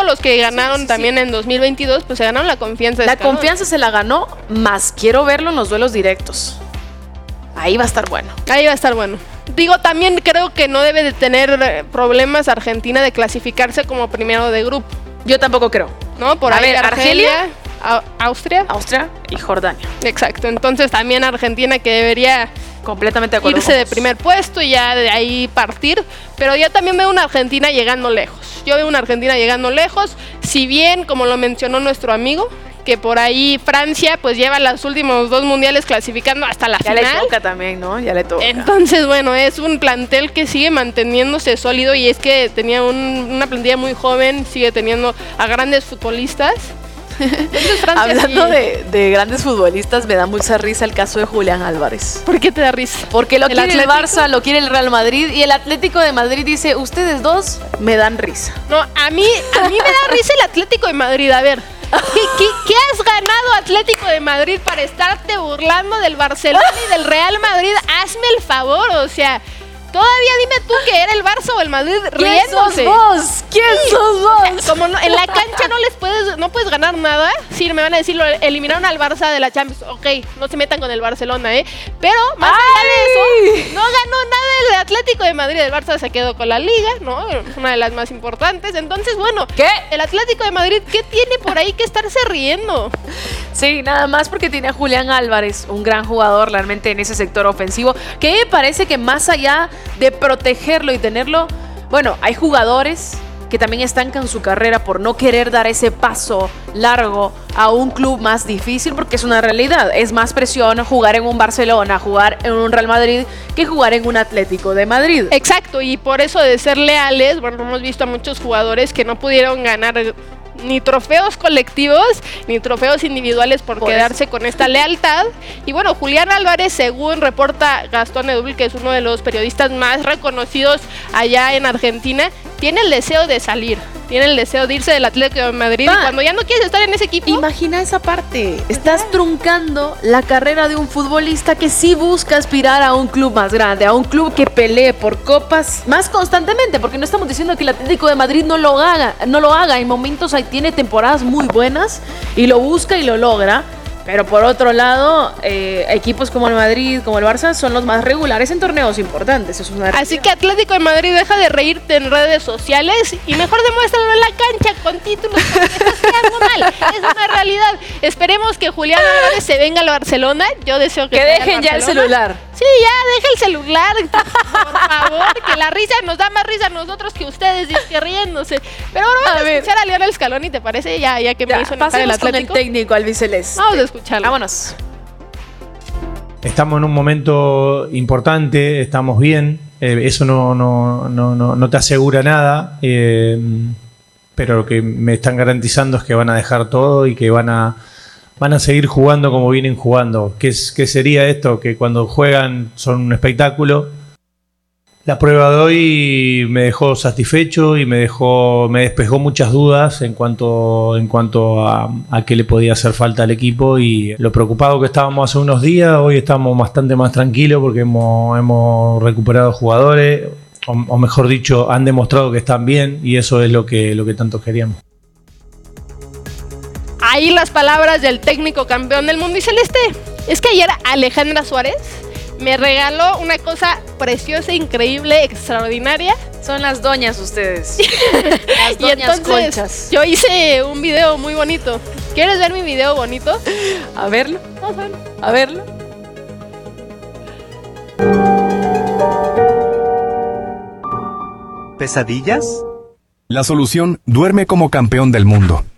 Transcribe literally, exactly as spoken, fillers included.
los que ganaron sí, sí, también sí. en dos mil veintidós, pues se ganaron la confianza de La Scaloni. confianza se la ganó, más quiero verlo en los duelos directos. Ahí va a estar bueno. Ahí va a estar bueno. Digo, también creo que no debe de tener problemas Argentina de clasificarse como primero de grupo. Yo tampoco creo. ¿No? Por a ahí ver, Argelia, Argelia, a Austria. Austria y Jordania. Exacto. Entonces también Argentina que debería completamente de acuerdo irse de primer puesto y ya de ahí partir. Pero yo también veo una Argentina llegando lejos. Yo veo una Argentina llegando lejos. Si bien, como lo mencionó nuestro amigo, que por ahí Francia pues lleva los últimos dos mundiales clasificando hasta la ya final. Ya le toca también, ¿no? Ya le toca. Entonces, bueno, es un plantel que sigue manteniéndose sólido y es que tenía un, una plantilla muy joven, sigue teniendo a grandes futbolistas. Entonces, Francia, hablando sí. de, de grandes futbolistas, me da mucha risa el caso de Julián Álvarez. ¿Por qué te da risa? Porque lo ¿El quiere Atlético? el Barça, lo quiere el Real Madrid y el Atlético de Madrid dice, ustedes dos me dan risa. No, a mí, a mí me da risa el Atlético de Madrid, a ver. ¿Qué, qué, ¿Qué has ganado Atlético de Madrid para estarte burlando del Barcelona y del Real Madrid? Hazme el favor, o sea, todavía dime tú que era el Barça o el Madrid riéndose. ¿Quién sos vos? ¿Quién sí. sos vos? O sea, como no, en la cancha no les puedes, no puedes ganar nada. Sí, me van a decir, lo eliminaron al Barça de la Champions. Ok, no se metan con el Barcelona, ¿eh? Pero más ¡ay! Allá de eso, no ganó nada el Atlético de Madrid. El Barça se quedó con la Liga, ¿no? Una de las más importantes. Entonces, bueno, ¿qué? El Atlético de Madrid, ¿qué tiene por ahí que estarse riendo? Sí, nada más porque tiene a Julián Álvarez, un gran jugador realmente en ese sector ofensivo, que me parece que más allá de protegerlo y tenerlo, bueno, hay jugadores que también estancan su carrera por no querer dar ese paso largo a un club más difícil, porque es una realidad, es más presión jugar en un Barcelona, jugar en un Real Madrid que jugar en un Atlético de Madrid. Exacto, y por eso de ser leales, bueno, hemos visto a muchos jugadores que no pudieron ganar ni trofeos colectivos, ni trofeos individuales por, por quedarse eso. Con esta lealtad. Y bueno, Julián Álvarez, según reporta Gastón Edul, que es uno de los periodistas más reconocidos allá en Argentina, tiene el deseo de salir, tiene el deseo de irse del Atlético de Madrid. Y cuando ya no quieres estar en ese equipo... Imagina esa parte, estás truncando la carrera de un futbolista que sí busca aspirar a un club más grande, a un club que pelee por copas más constantemente, porque no estamos diciendo que el Atlético de Madrid no lo haga, no lo haga. En momentos ahí tiene temporadas muy buenas y lo busca y lo logra. Pero por otro lado, eh, equipos como el Madrid, como el Barça, son los más regulares en torneos importantes. Es una Así que Atlético de Madrid, deja de reírte en redes sociales y mejor demuéstralo en la cancha con títulos, porque te estás quedando mal. Es una realidad. Esperemos que Julián Álvarez se venga al Barcelona. Yo deseo que, que dejen ya el celular. Sí, ya, deja el celular, por favor, que la risa nos da más risa a nosotros que ustedes, que riéndose. Pero bueno, vamos a, a escuchar a Lionel Scaloni, ¿te parece? Ya, ya que me ya, hizo enojar el Atlético. Con el técnico albiceleste. Vamos a escucharlo. Vámonos. Estamos en un momento importante, estamos bien, eh, eso no, no, no, no, no te asegura nada, eh, pero lo que me están garantizando es que van a dejar todo y que van a van a seguir jugando como vienen jugando. ¿Qué, es, qué sería esto? Que cuando juegan son un espectáculo. La prueba de hoy me dejó satisfecho y me dejó me despejó muchas dudas en cuanto en cuanto a, a qué le podía hacer falta al equipo, y lo preocupado que estábamos hace unos días, hoy estamos bastante más tranquilos porque hemos, hemos recuperado jugadores, o, o mejor dicho, han demostrado que están bien, y eso es lo que, lo que tanto queríamos. Ahí las palabras del técnico campeón del mundo y celeste. Es que ayer Alejandra Suárez me regaló una cosa preciosa, increíble, extraordinaria. Son las doñas ustedes. Las doñas y entonces conchas. Yo hice un video muy bonito. ¿Quieres ver mi video bonito? A verlo. Vamos a verlo. A verlo. ¿Pesadillas? La solución: duerme como campeón del mundo.